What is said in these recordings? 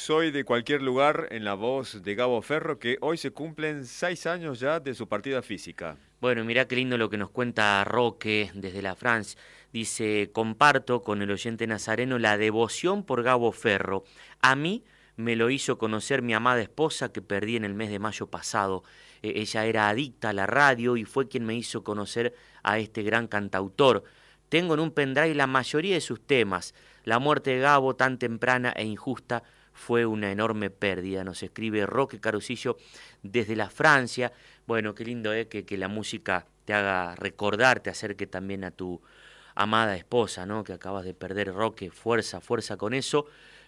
Soy de cualquier lugar en la voz de Gabo Ferro, que hoy se cumplen 6 años ya de su partida física. Bueno, mirá qué lindo lo que nos cuenta Roque desde la France. Dice, comparto con el oyente nazareno la devoción por Gabo Ferro. A mí me lo hizo conocer mi amada esposa que perdí en el mes de mayo pasado. Ella era adicta a la radio y fue quien me hizo conocer a este gran cantautor. Tengo en un pendrive la mayoría de sus temas. La muerte de Gabo, tan temprana e injusta, fue una enorme pérdida. Nos escribe Roque Carusillo desde la Francia. Bueno, qué lindo que la música te haga recordar, te acerque también a tu amada esposa, ¿no? Que acabas de perder, Roque. Fuerza, fuerza con eso.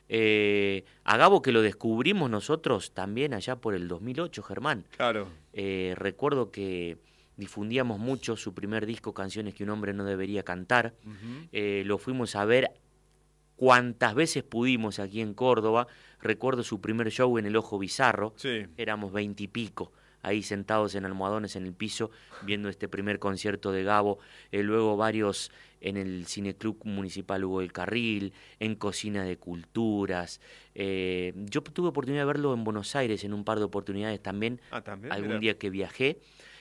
A Gabo que lo descubrimos nosotros también allá por el 2008, Germán. Claro. Recuerdo que difundíamos mucho su primer disco, Canciones que un hombre no debería cantar. Ujú. Lo fuimos a ver cuantas veces pudimos aquí en Córdoba. Recuerdo su primer show en el Ojo Bizarro. Sí. Éramos 20 y pico, ahí sentados en almohadones en el piso, viendo este primer concierto de Gabo. Luego varios en el Cineclub Municipal Hugo del Carril, en Cocina de Culturas. Yo tuve oportunidad de verlo en Buenos Aires en un par de oportunidades también, Ah, también, algún mira. día que viajé.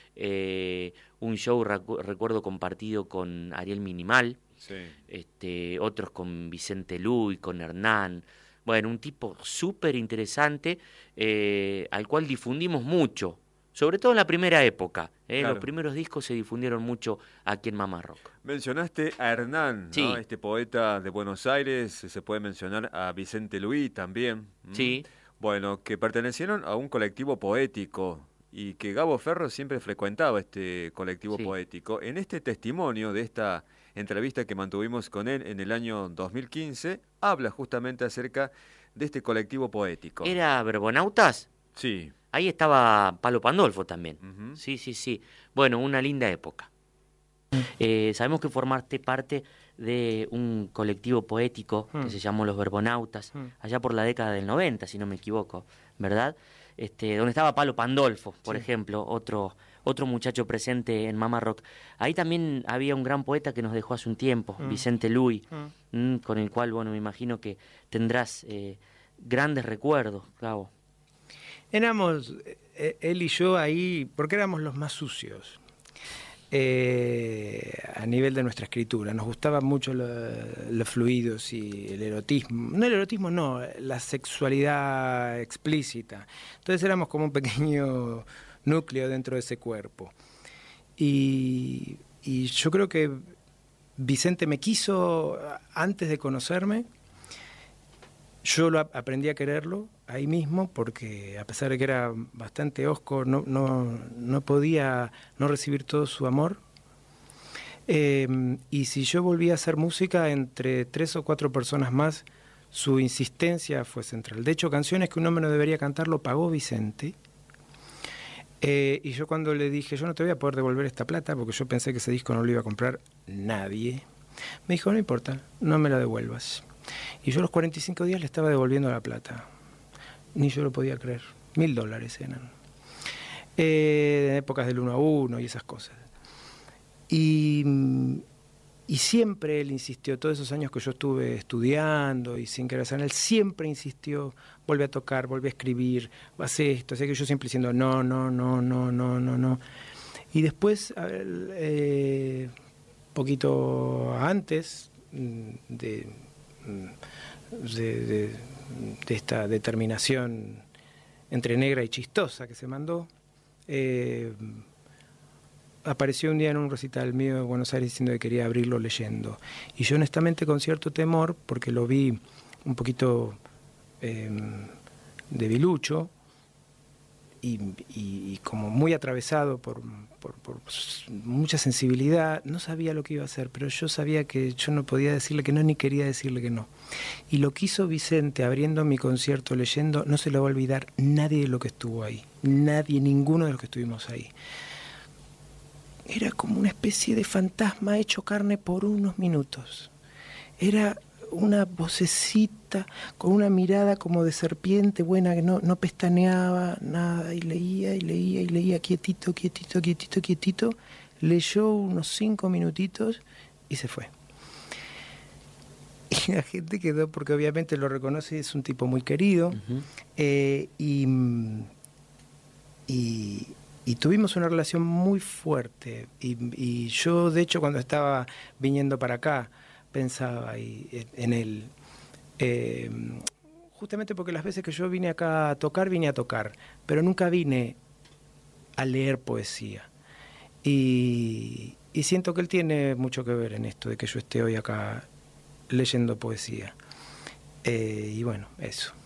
Un show recuerdo compartido con Ariel Minimal, Sí. otros con Vicente Luis, con Hernán. Bueno, un tipo súper interesante, al cual difundimos mucho, sobre todo en la primera época. Los Claro. primeros discos se difundieron mucho aquí en Mamá Rock. Mencionaste a Hernán, ¿no? Sí, Este poeta de Buenos Aires, se puede mencionar a Vicente Luis también. sí, Bueno, que pertenecieron a un colectivo poético y que Gabo Ferro siempre frecuentaba este colectivo sí. poético. En este testimonio de esta entrevista que mantuvimos con él en el año 2015, habla justamente acerca de este colectivo poético. ¿Era Verbonautas? Sí. Ahí estaba Palo Pandolfo también. Ujú. Sí, sí, sí. Bueno, una linda época. Sabemos que formaste parte de un colectivo poético que se llamó Los Verbonautas, allá por la década del 90, si no me equivoco, ¿verdad? Donde estaba Palo Pandolfo, por Sí. ejemplo, otro muchacho presente en Mamá Rock. Ahí también había un gran poeta que nos dejó hace un tiempo, Vicente Luis, con el cual, bueno, me imagino que tendrás grandes recuerdos, Gabo. Éramos, él y yo ahí, porque éramos los más sucios. A nivel de nuestra escritura. Nos gustaban mucho los fluidos y el erotismo. No el erotismo, no, la sexualidad explícita. Entonces éramos como un pequeño núcleo dentro de ese cuerpo. Y yo creo que Vicente me quiso antes de conocerme. Yo aprendí a quererlo ahí mismo porque a pesar de que era bastante hosco, no podía no recibir todo su amor. Y si yo volvía a hacer música, entre 3 o 4 personas más, su insistencia fue central. De hecho, Canciones que un hombre no debería cantar lo pagó Vicente. Y yo cuando le dije, yo no te voy a poder devolver esta plata porque yo pensé que ese disco no lo iba a comprar nadie, me dijo, no importa, no me la devuelvas. Y yo a los 45 días le estaba devolviendo la plata. Ni yo lo podía creer. $1000 eran. En épocas del 1 a 1 y esas cosas. Y siempre él insistió, todos esos años que yo estuve estudiando y sin querer saber, él siempre insistió, vuelve a tocar, vuelve a escribir, hace esto, así que yo siempre diciendo no. Y después, poquito antes de esta determinación entre negra y chistosa que se mandó, apareció un día en un recital mío de Buenos Aires diciendo que quería abrirlo leyendo. Y yo honestamente con cierto temor, porque lo vi un poquito debilucho y como muy atravesado por mucha sensibilidad, no sabía lo que iba a hacer, pero yo sabía que yo no podía decirle que no, ni quería decirle que no. Y lo que hizo Vicente abriendo mi concierto leyendo, no se lo va a olvidar nadie de lo que estuvo ahí. Nadie, ninguno de los que estuvimos ahí. Era como una especie de fantasma hecho carne por unos minutos. Era una vocecita con una mirada como de serpiente buena que no pestaneaba nada y leía, quietito. Leyó unos 5 minutitos y se fue. y la gente quedó, porque obviamente lo reconoce, es un tipo muy querido. Y tuvimos una relación muy fuerte. Y yo, de hecho, cuando estaba viniendo para acá, pensaba en él. Justamente porque las veces que yo vine acá a tocar, pero nunca vine a leer poesía. Y siento que él tiene mucho que ver en esto de que yo esté hoy acá leyendo poesía. Y bueno, eso.